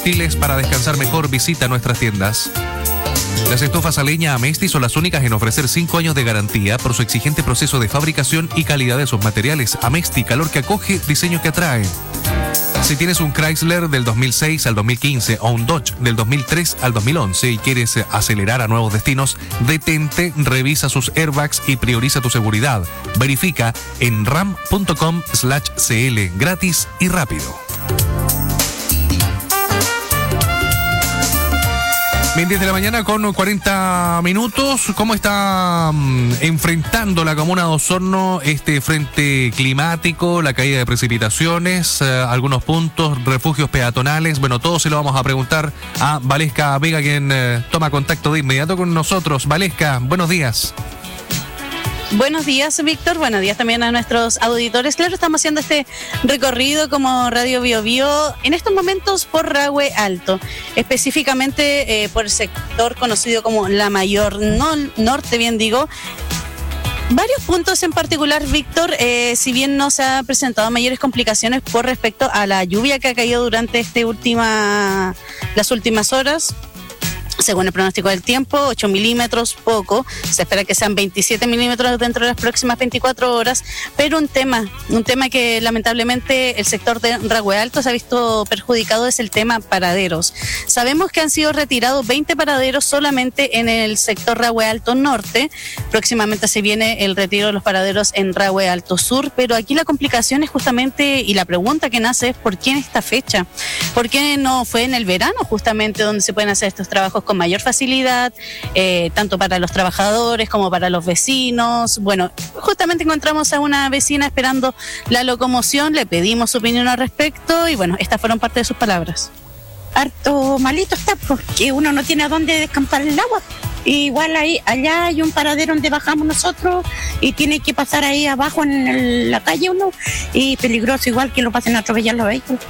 Útiles para descansar mejor, visita nuestras tiendas. Las estufas a leña Amesti son las únicas en ofrecer 5 años de garantía por su exigente proceso de fabricación y calidad de sus materiales. Amesti, calor que acoge, diseño que atrae. Si tienes un Chrysler del 2006 al 2015 o un Dodge del 2003 al 2011 y quieres acelerar a nuevos destinos, detente, revisa sus airbags y prioriza tu seguridad. Verifica en ram.com/cl, gratis y rápido. Bien, 10 de la mañana con 40 minutos. ¿Cómo está enfrentando la comuna de Osorno este frente climático, la caída de precipitaciones, algunos puntos, refugios peatonales? Bueno, todo se lo vamos a preguntar a Valesca Vega, quien toma contacto de inmediato con nosotros. Valesca, buenos días. Buenos días, Víctor. Buenos días también a nuestros auditores. Claro, estamos haciendo este recorrido como Radio Bio Bio en estos momentos por Rahue Alto, específicamente por el sector conocido como la Mayor Norte, bien digo. Varios puntos en particular, Víctor, si bien no se han presentado mayores complicaciones por respecto a la lluvia que ha caído durante las últimas horas. Según el pronóstico del tiempo, 8 milímetros, poco. Se espera que sean 27 milímetros dentro de las próximas 24 horas. Pero un tema que lamentablemente el sector de Rahue Alto se ha visto perjudicado es el tema paraderos. Sabemos que han sido retirados 20 paraderos solamente en el sector Rahue Alto Norte. Próximamente se viene el retiro de los paraderos en Rahue Alto Sur. Pero aquí la complicación es justamente, y la pregunta que nace es ¿por qué en esta fecha? ¿Por qué no fue en el verano justamente donde se pueden hacer estos trabajos con mayor facilidad, tanto para los trabajadores como para los vecinos? Bueno, justamente encontramos a una vecina esperando la locomoción, le pedimos su opinión al respecto y bueno, estas fueron parte de sus palabras. Harto malito está porque uno no tiene a dónde descampar el agua. Igual allá hay un paradero donde bajamos nosotros y tiene que pasar ahí abajo en la calle uno, y peligroso igual que lo pasen a atropellar los vehículos.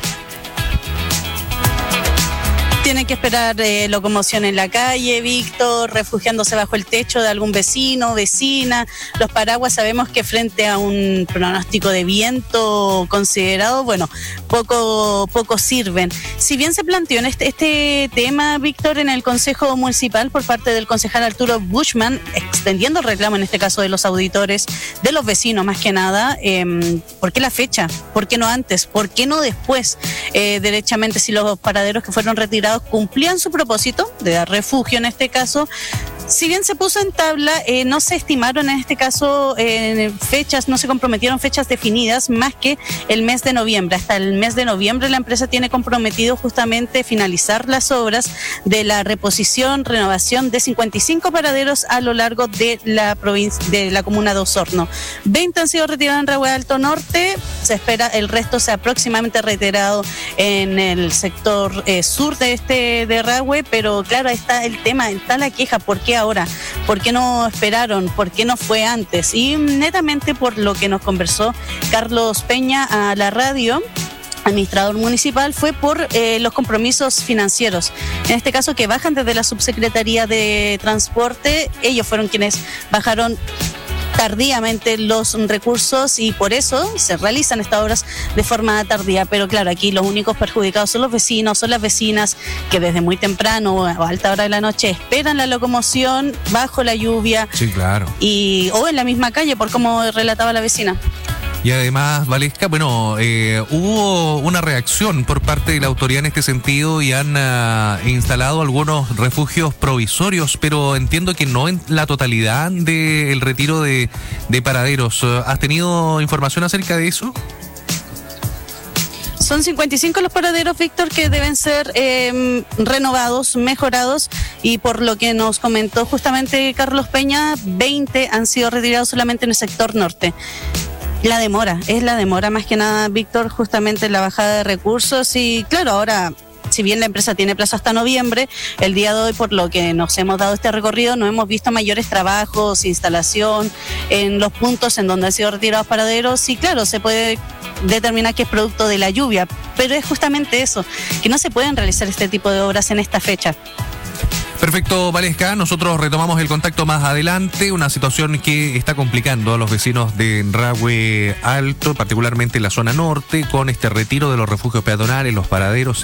Tienen que esperar locomoción en la calle, Víctor, refugiándose bajo el techo de algún vecino, vecina. Los paraguas sabemos que frente a un pronóstico de viento considerado, bueno, poco sirven. Si bien se planteó en este tema, Víctor, en el Consejo Municipal por parte del concejal Arturo Bushman, extendiendo el reclamo en este caso de los auditores, de los vecinos más que nada, ¿por qué la fecha? ¿Por qué no antes? ¿Por qué no después? Derechamente, si los paraderos que fueron retirados cumplían su propósito de dar refugio en este caso, si bien se puso en tabla, no se estimaron en este caso fechas, no se comprometieron fechas definidas más que el mes de noviembre. Hasta el mes de noviembre la empresa tiene comprometido justamente finalizar las obras de la reposición, renovación de 55 paraderos a lo largo de la provincia, de la comuna de Osorno. 20 han sido retirados en Rahue Alto Norte, se espera el resto sea próximamente retirado en el sector sur de Rahue, pero claro, ahí está el tema, está la queja, ¿por qué ahora? ¿Por qué no esperaron? ¿Por qué no fue antes? Y netamente por lo que nos conversó Carlos Peña a la radio, administrador municipal, fue por los compromisos financieros, en este caso que bajan desde la Subsecretaría de Transporte. Ellos fueron quienes bajaron tardíamente los recursos y por eso se realizan estas obras de forma tardía. Pero claro, aquí los únicos perjudicados son los vecinos, son las vecinas que desde muy temprano o a alta hora de la noche esperan la locomoción bajo la lluvia. Sí, claro. O en la misma calle, por como relataba la vecina. Y además, Valesca, bueno, hubo una reacción por parte de la autoridad en este sentido y han instalado algunos refugios provisorios, pero entiendo que no en la totalidad del retiro de paraderos. ¿Has tenido información acerca de eso? Son 55 los paraderos, Víctor, que deben ser renovados, mejorados, y por lo que nos comentó justamente Carlos Peña, 20 han sido retirados solamente en el sector norte. Es la demora más que nada, Víctor, justamente la bajada de recursos. Y claro, ahora, si bien la empresa tiene plazo hasta noviembre, el día de hoy, por lo que nos hemos dado este recorrido, no hemos visto mayores trabajos, instalación en los puntos en donde han sido retirados paraderos. Y claro, se puede determinar que es producto de la lluvia, pero es justamente eso, que no se pueden realizar este tipo de obras en esta fecha. Perfecto, Valesca. Nosotros retomamos el contacto más adelante. Una situación que está complicando a los vecinos de Rahue Alto, particularmente en la zona norte, con este retiro de los refugios peatonales, los paraderos.